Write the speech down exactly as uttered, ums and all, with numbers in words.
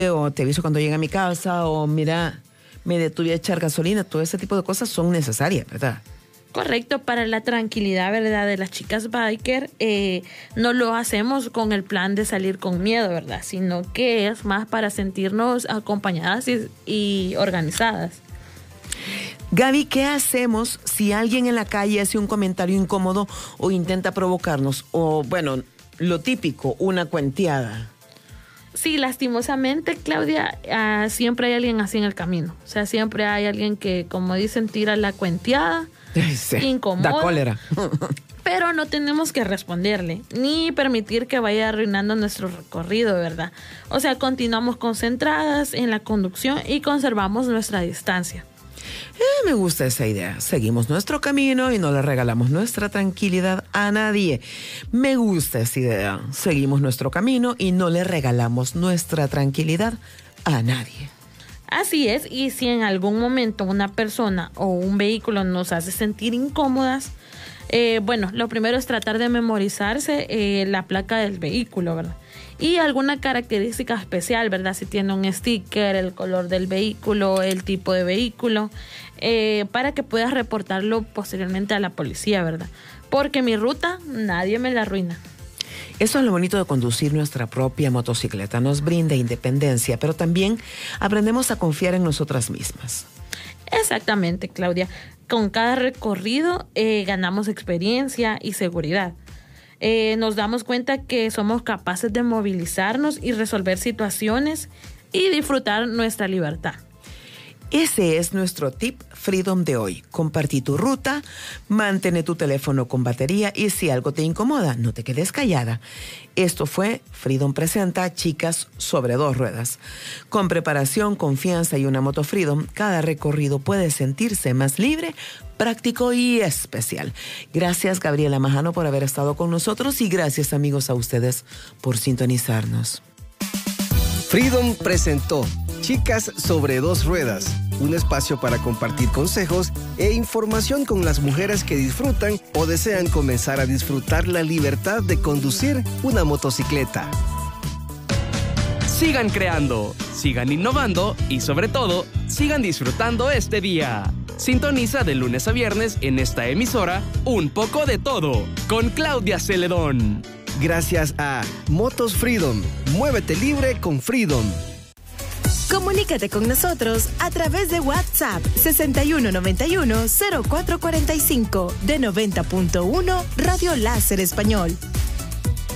o te aviso cuando llegue a mi casa, o mira, me detuve a echar gasolina. Todo ese tipo de cosas son necesarias, ¿verdad? Correcto, para la tranquilidad, ¿verdad?, de las chicas biker, eh, no lo hacemos con el plan de salir con miedo, ¿verdad?, sino que es más para sentirnos acompañadas y, y organizadas. Gaby, ¿qué hacemos si alguien en la calle hace un comentario incómodo o intenta provocarnos? O, bueno, lo típico, una cuenteada. Sí, lastimosamente, Claudia, uh, siempre hay alguien así en el camino. O sea, siempre hay alguien que, como dicen, tira la cuenteada. Sí, incomoda, da cólera. Pero no tenemos que responderle, ni permitir que vaya arruinando nuestro recorrido, ¿verdad? O sea, continuamos concentradas en la conducción y conservamos nuestra distancia. Eh, me gusta esa idea. Seguimos nuestro camino y no le regalamos nuestra tranquilidad a nadie. Me gusta esa idea. Seguimos nuestro camino y no le regalamos nuestra tranquilidad a nadie. Así es, y si en algún momento una persona o un vehículo nos hace sentir incómodas, eh, bueno, lo primero es tratar de memorizarse eh, la placa del vehículo, ¿verdad? Y alguna característica especial, ¿verdad? Si tiene un sticker, el color del vehículo, el tipo de vehículo, eh, para que puedas reportarlo posteriormente a la policía, ¿verdad? Porque mi ruta nadie me la arruina. Eso es lo bonito de conducir nuestra propia motocicleta. Nos brinda independencia, pero también aprendemos a confiar en nosotras mismas. Exactamente, Claudia. Con cada recorrido eh, ganamos experiencia y seguridad. Eh, nos damos cuenta que somos capaces de movilizarnos y resolver situaciones y disfrutar nuestra libertad. Ese es nuestro tip Freedom de hoy. Compartí tu ruta, mantén tu teléfono con batería y si algo te incomoda, no te quedes callada. Esto fue Freedom Presenta Chicas sobre dos ruedas. Con preparación, confianza y una moto Freedom, cada recorrido puede sentirse más libre, práctico y especial. Gracias, Gabriela Majano, por haber estado con nosotros y gracias, amigos, a ustedes por sintonizarnos. Freedom presentó Chicas sobre dos ruedas, un espacio para compartir consejos e información con las mujeres que disfrutan o desean comenzar a disfrutar la libertad de conducir una motocicleta. Sigan creando, sigan innovando y sobre todo, sigan disfrutando este día. Sintoniza de lunes a viernes en esta emisora Un poco de todo con Claudia Celedón. Gracias a Motos Freedom. Muévete libre con Freedom. Comunícate con nosotros a través de WhatsApp sesenta y uno noventa y uno cero cuatro cuarenta y cinco de noventa punto uno Radio Láser Español.